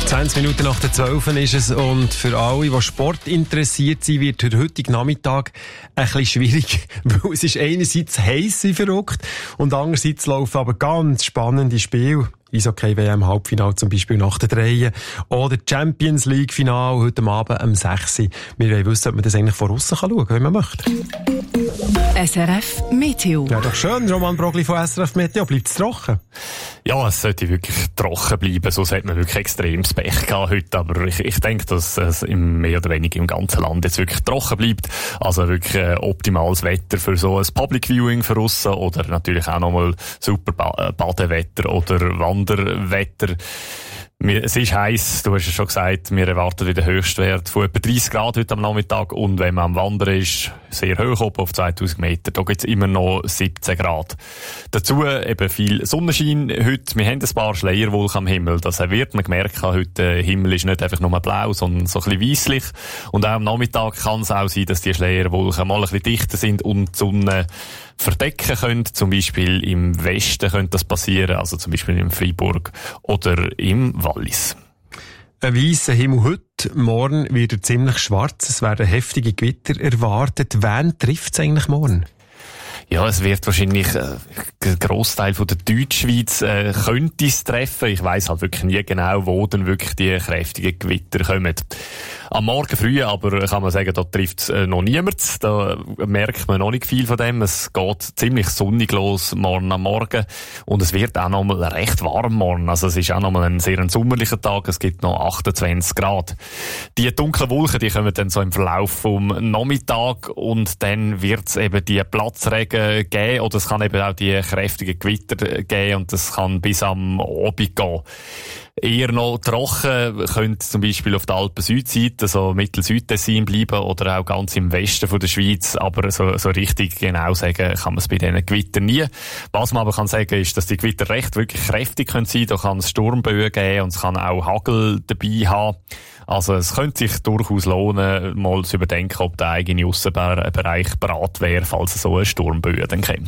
20 Minuten nach der 12 ist es und für alle, die Sport interessiert sind, wird der heutige Nachmittag ein bisschen schwierig, weil es ist einerseits heiss wie verrückt und andererseits laufen aber ganz spannende Spiele. Eishockey-WM Halbfinale zum Beispiel nach der 3 oder Champions League Finale heute Abend um 6 Uhr. Wir wollen wissen, ob man das eigentlich von aussen schauen kann, wenn man möchte. SRF Meteo. Ja, doch schön, Roman Brogli von SRF Meteo. Bleibt es trocken? Ja, es sollte wirklich trocken bleiben, sonst hat man wirklich extremes Pech gehabt heute. Aber ich denke, dass es mehr oder weniger im ganzen Land jetzt wirklich trocken bleibt. Also wirklich optimales Wetter für so ein Public Viewing für aussen oder natürlich auch nochmal super Badewetter oder Wanderwetter. Es ist heiß, du hast es schon gesagt, wir erwarten wieder Höchstwert von etwa 30 Grad heute am Nachmittag und wenn man am Wandern ist, sehr hoch oben auf 2000 Meter, da gibt es immer noch 17 Grad. Dazu eben viel Sonnenschein heute, wir haben ein paar Schleierwolken am Himmel, das wird man gemerkt haben, heute der Himmel ist nicht einfach nur blau, sondern so ein bisschen weisslich und auch am Nachmittag kann es auch sein, dass die Schleierwolken mal ein bisschen dichter sind und die Sonne verdecken können. Zum Beispiel im Westen könnte das passieren, also zum Beispiel in Freiburg oder im Wallis. Ein weisser Himmel heute, morgen wird er ziemlich schwarz, es werden heftige Gewitter erwartet. Wen trifft es eigentlich morgen? Ja, es wird wahrscheinlich ein Grossteil von der Deutschschweiz könnte es treffen. Ich weiss halt wirklich nie genau, wo dann wirklich die kräftigen Gewitter kommen. Am Morgen früh aber kann man sagen, da trifft es noch niemand. Da merkt man noch nicht viel von dem. Es geht ziemlich sonnig los morgen am Morgen. Und es wird auch noch mal recht warm morgen. Also es ist auch noch mal ein sehr sommerlicher Tag. Es gibt noch 28 Grad. Die dunklen Wolken, die kommen dann so im Verlauf vom Nachmittag. Und dann wird es eben die Platzregen geben. Oder es kann eben auch die kräftigen Gewitter geben. Und das kann bis am Abend gehen. Eher noch trocken könnte zum Beispiel auf der Alpen-Südseite, so Mittel-Südtessin bleiben oder auch ganz im Westen von der Schweiz, aber so richtig genau sagen kann man es bei diesen Gewittern nie. Was man aber kann sagen ist, dass die Gewitter recht wirklich kräftig können sein, da kann es Sturmböen geben und es kann auch Hagel dabei haben. Also es könnte sich durchaus lohnen, mal zu überdenken, ob der eigene Aussenbereich bereit wäre, falls so eine Sturmböe dann käme.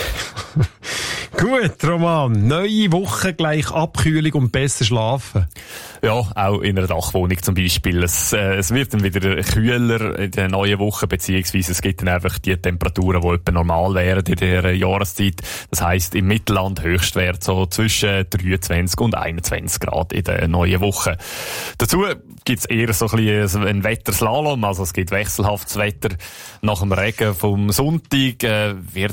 Gut, Roman. Neue Woche, gleich Abkühlung und besser schlafen. Ja, auch in einer Dachwohnung zum Beispiel. Es wird dann wieder kühler in der neuen Woche, beziehungsweise es gibt dann einfach die Temperaturen, die etwa normal wären in dieser Jahreszeit. Das heisst, im Mittelland Höchstwert so zwischen 23 und 21 Grad in der neuen Woche. Dazu gibt's eher so ein bisschen ein Wetterslalom, also es gibt wechselhaftes Wetter. Nach dem Regen vom Sonntag wird